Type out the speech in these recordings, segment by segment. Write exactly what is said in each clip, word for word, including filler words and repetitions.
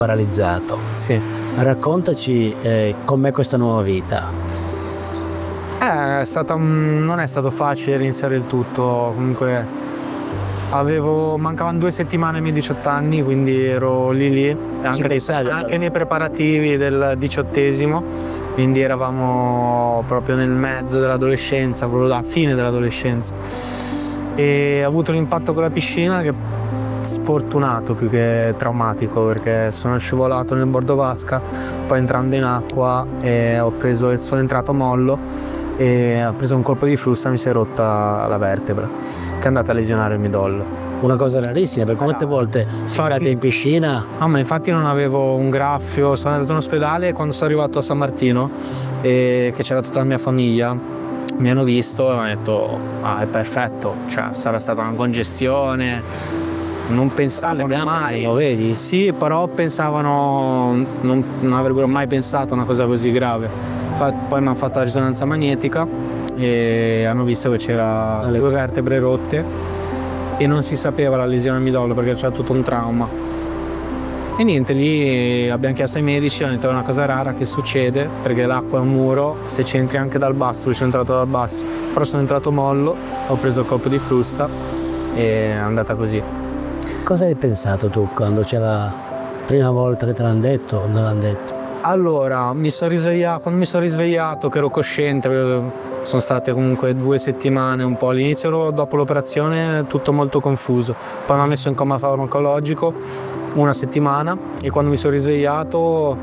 paralizzato. Sì. Raccontaci eh, com'è questa nuova vita. Eh, è stata, non è stato facile iniziare il tutto, comunque avevo, mancavano due settimane ai miei diciotto anni, quindi ero lì lì, anche, nei, anche nei preparativi del diciottesimo, quindi eravamo proprio nel mezzo dell'adolescenza, proprio alla fine dell'adolescenza. E ho avuto l'impatto con la piscina che sfortunato più che traumatico, perché sono scivolato nel bordo vasca, poi entrando in acqua e ho preso, sono entrato a mollo e ho preso un colpo di frusta e mi si è rotta la vertebra che è andata a lesionare il midollo. Una cosa rarissima, per quante volte siete in piscina? Ah, ma infatti non avevo un graffio, sono andato in ospedale quando sono arrivato a San Martino e che c'era tutta la mia famiglia. Mi hanno visto e mi hanno detto ah, è perfetto, cioè sarà stata una congestione. Non pensavo mai, lo vedi? Sì, però pensavano, non, non avrebbero mai pensato a una cosa così grave. Fa, poi mi hanno fatto la risonanza magnetica e hanno visto che c'era Alle... due vertebre rotte e non si sapeva la lesione al midollo perché c'era tutto un trauma. E niente, lì abbiamo chiesto ai medici, hanno detto è una cosa rara che succede perché l'acqua è un muro, se ci entri anche dal basso, io sono entrato dal basso, però sono entrato mollo, ho preso il colpo di frusta e è andata così. Cosa hai pensato tu quando c'è la prima volta che te l'hanno detto o non l'hanno detto? Allora, mi sono risvegliato, quando mi sono risvegliato che ero cosciente, sono state comunque due settimane un po', all'inizio dopo l'operazione tutto molto confuso, poi mi hanno messo in coma farmacologico una settimana e quando mi sono risvegliato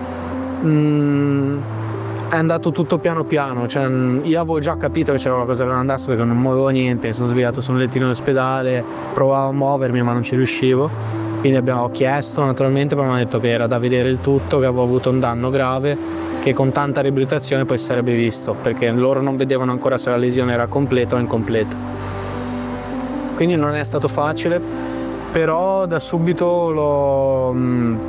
mm, è andato tutto piano piano, cioè, io avevo già capito che c'era qualcosa che non andasse perché non muovevo niente, mi sono svegliato su un lettino in ospedale, provavo a muovermi ma non ci riuscivo, quindi abbiamo chiesto naturalmente, poi mi hanno detto che era da vedere il tutto, che avevo avuto un danno grave, che con tanta riabilitazione poi si sarebbe visto, perché loro non vedevano ancora se la lesione era completa o incompleta. Quindi non è stato facile, però da subito l'ho... Mh,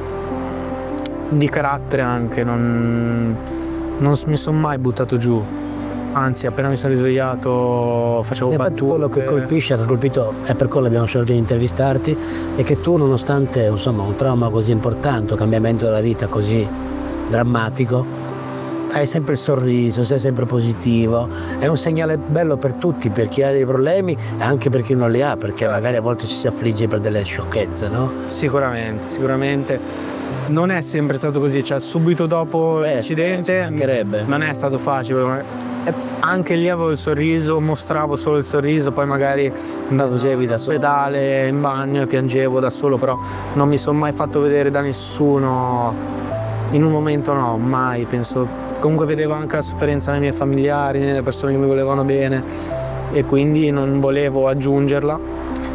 di carattere anche, non... non mi sono mai buttato giù, anzi appena mi sono risvegliato facevo battute. Infatti quello che colpisce, ha colpito, è per quello abbiamo scelto di intervistarti, è che tu nonostante insomma un trauma così importante, un cambiamento della vita così drammatico, hai sempre il sorriso, sei sempre positivo, è un segnale bello per tutti, per chi ha dei problemi e anche per chi non li ha, perché magari a volte ci si affligge per delle sciocchezze, no? Sicuramente, sicuramente. Non è sempre stato così, cioè subito dopo Beh, l'incidente non è stato facile, ma anche lì avevo il sorriso, mostravo solo il sorriso, poi magari andavo in ospedale, in bagno e piangevo da solo, però non mi sono mai fatto vedere da nessuno, in un momento no, mai, penso, comunque vedevo anche la sofferenza nei miei familiari, nelle persone che mi volevano bene e quindi non volevo aggiungerla.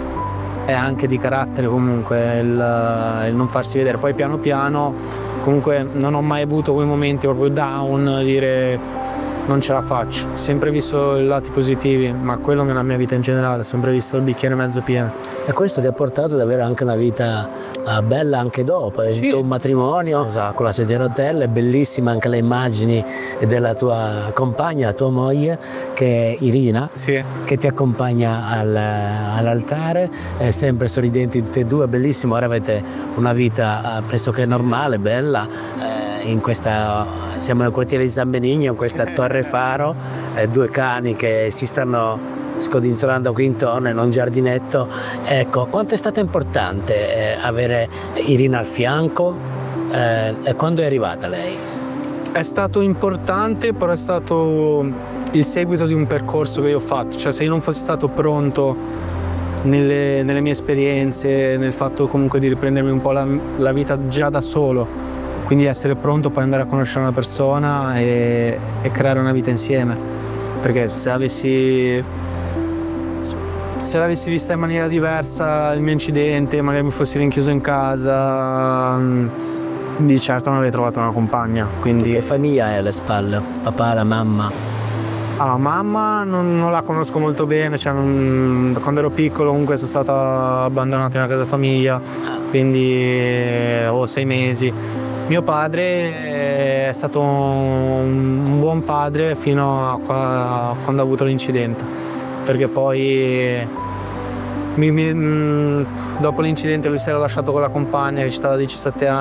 È anche di carattere comunque il, il non farsi vedere, poi piano piano comunque non ho mai avuto quei momenti proprio down, dire non ce la faccio, sempre visto i lati positivi, ma quello nella mia vita in generale, sempre visto il bicchiere mezzo pieno. E questo ti ha portato ad avere anche una vita uh, bella anche dopo, hai sì. avuto un matrimonio esatto. Con la sedia a rotelle, bellissima anche le immagini della tua compagna, la tua moglie, che è Irina, sì. Che ti accompagna al, all'altare, è sempre sorridenti tutte e due, bellissimo, ora avete una vita uh, pressoché normale, bella, uh, in questa... Siamo nel quartiere di San Benigno, in questa torre faro, eh, due cani che si stanno scodinzolando qui intorno in un giardinetto. Ecco, quanto è stato importante eh, avere Irina al fianco eh, e quando è arrivata lei? È stato importante, però è stato il seguito di un percorso che io ho fatto, cioè se io non fossi stato pronto nelle, nelle mie esperienze, nel fatto comunque di riprendermi un po' la, la vita già da solo, quindi essere pronto poi andare a conoscere una persona e, e creare una vita insieme, perché se avessi se l'avessi vista in maniera diversa il mio incidente, magari mi fossi rinchiuso in casa, di certo non avrei trovato una compagna. Quindi... Che famiglia hai alle spalle? Papà, la mamma? Allora, mamma non, non la conosco molto bene, cioè non, quando ero piccolo comunque sono stato abbandonato in una casa famiglia, quindi ho sei mesi. Mio padre è stato un buon padre fino a quando ha avuto l'incidente, perché poi mi, mi, mh, dopo l'incidente lui si era lasciato con la compagna che ci stava a diciassette anni.